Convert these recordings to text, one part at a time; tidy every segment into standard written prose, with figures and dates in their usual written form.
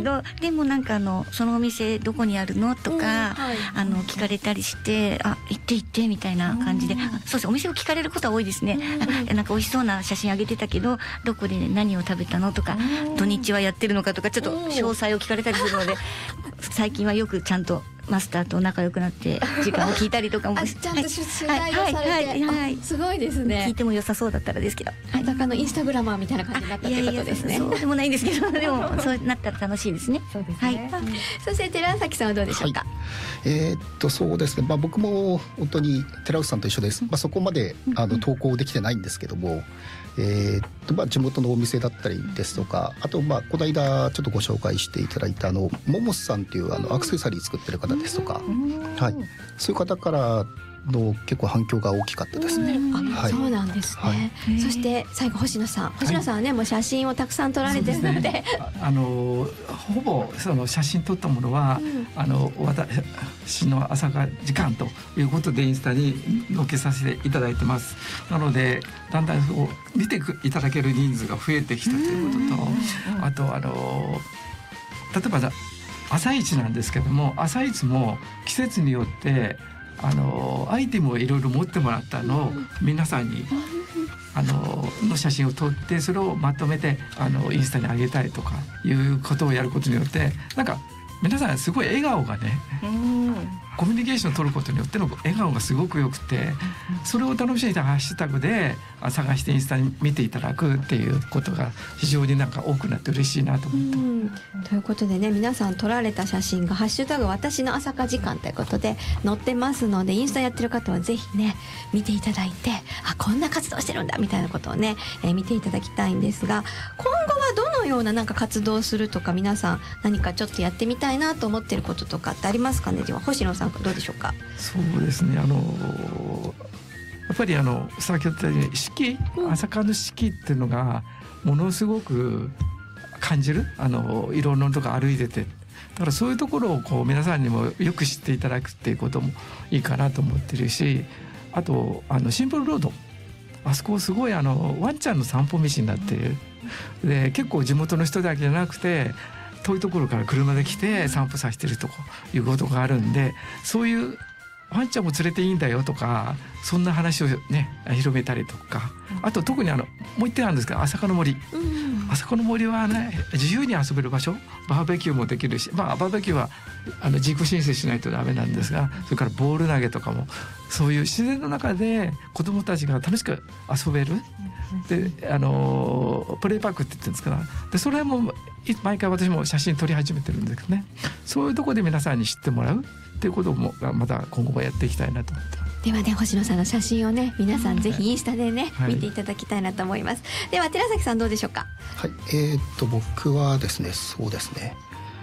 ど、でもなんかそのお店どこにあるのとか、聞かれたりして、あ、行ってみたいな感じで、そうです、お店を聞かれることは多いですね。なんか美味しそうな写真あげてたけど、どこで何を食べたのとか、土日はやってるのかとか、ちょっと詳細を聞かれたりするので、最近はよくちゃんとマスターと仲良くなって時間を聞いたりとかもちゃんと取材をされて、すごいですね。 聞いても良さそうだったらですけど、 裸のインスタグラマーみたいな感じになったってことですね。 そうでもないんですけど、でもそうなったら楽しいですね。 そうですね。そして寺崎さんはどうでしょうか。 そうですね、僕も本当に寺内さんと一緒です。そこまで投稿できてないんですけども、地元のお店だったりですとか、あとこの間ちょっとご紹介していただいたモモスさんっていうアクセサリー作ってる方ですとか、そういう方からの結構反響が大きかったですね。 そうなんですね。そして最後星野さんはね、もう写真をたくさん撮られてるので、 ほぼその写真撮ったものは、私の朝が時間ということでインスタに載っけさせていただいてます。なのでだんだん見ていただける人数が増えてきたということと、あと例えば朝市なんですけども、朝市も季節によってアイテムをいろいろ持ってもらったのを皆さんにの写真を撮って、それをまとめてインスタに上げたいとかいうことをやることによって、なんか皆さんすごい笑顔がね、コミュニケーションを取ることによっての笑顔がすごくよくて、それを楽しんでハッシュタグで探してインスタに見ていただくっていうことが非常になんか多くなって嬉しいなと思って。 ということでね、皆さん撮られた写真がハッシュタグ私の朝霞時間ということで載ってますので、インスタやってる方はぜひね見ていただいて、こんな活動してるんだみたいなことをね、見ていただきたいんですが、今後はどのようななんか活動をするとか、皆さん何かちょっとやってみたいなと思ってることとかってありますかね。では星野さんどうでしょうか。 そうですね、やっぱり先ほど言ったように四季、朝霞の四季っていうのがものすごく感じる、いろんなとこ歩いてて、だからそういうところを皆さんにもよく知っていただくっていうこともいいかなと思ってるし、あとシンボルロード、あそこすごいワンちゃんの散歩道になっている。で結構地元の人だけじゃなくて遠いところから車で来て散歩させてるということがあるんで、そういうワンちゃんも連れていいんだよとか、そんな話をね広めたりとか、あと特にもう一点あるんですけど、朝霞の森、朝霞の森はね自由に遊べる場所、バーベキューもできるし、バーベキューは自己申請しないとダメなんですが、それからボール投げとかも、そういう自然の中で子どもたちが楽しく遊べる、でプレイパークって言ってるんですから、でそれも毎回私も写真撮り始めてるんですけどね、そういうところで皆さんに知ってもらうっていうこともまた今後はやっていきたいなと思ってます。 ではね、星野さんの写真をね皆さんぜひインスタでね、見ていただきたいなと思います。では寺崎さんどうでしょうか。 僕はですね、そうですね、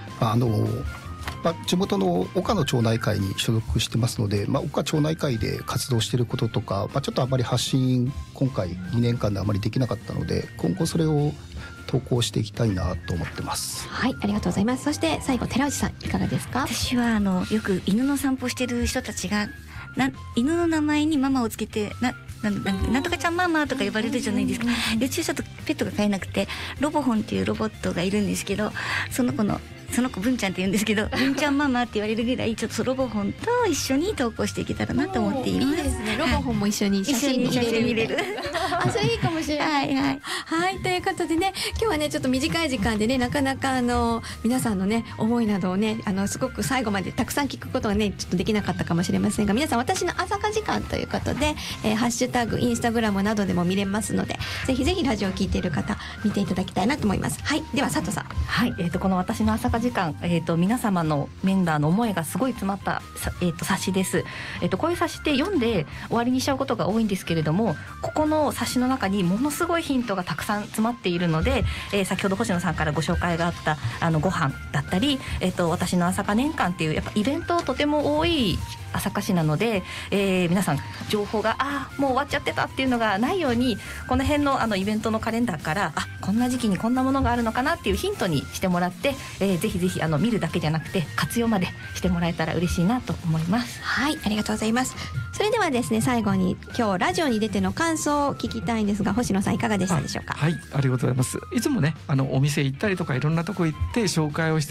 地元の岡野町内会に所属してますので、岡町内会で活動していることとか、ちょっとあまり発信今回2年間であまりできなかったので、今後それを投稿していきたいなと思ってます。 はい、ありがとうございます。そして最後寺内さんいかがですか。 私はよく犬の散歩してる人たちが犬の名前にママをつけてなんとかちゃんママとか呼ばれるじゃないですか。うちはちょっとペットが飼えなくて、ロボホンっていうロボットがいるんですけど、その子文ちゃんって言うんですけど、文ちゃんママって言われるぐらい、ちょっとロボホンと一緒に投稿していけたらなと思っています。 いいですね、ロボホンも一緒に写真に入れるそれいいかもしれない。はい、ということでね、今日はねちょっと短い時間でね、なかなか皆さんのね思いなどをねすごく最後までたくさん聞くことがねちょっとできなかったかもしれませんが、皆さん私の朝霞時間ということで、ハッシュタグインスタグラムなどでも見れますので、ぜひぜひラジオを聞いている方見ていただきたいなと思います。はい、では佐藤さん。 はい、この私の朝霞時間、皆様のメンバーの思いがすごい詰まった冊子です。こういう冊子って読んで終わりにしちゃうことが多いんですけれども、ここの冊子の中にものすごいヒントがたくさん詰まっているので、先ほど星野さんからご紹介があったご飯だったり、私の朝霞年間っていうやっぱイベントとても多い朝霞市なので、皆さん情報がもう終わっちゃってたっていうのがないように、この辺のイベントのカレンダーからこんな時期にこんなものがあるのかなっていうヒントにしてもらって、ぜひぜひ見るだけじゃなくて活用までしてもらえたら嬉しいなと思います。 はい、ありがとうございます。それではですね、最後に今日ラジオに出ての感想を聞きたいんですが、星野さんいかがでしたでしょうか。 はい、ありがとうございます。いつもねお店行ったりとかいろんなとこ行って紹介をして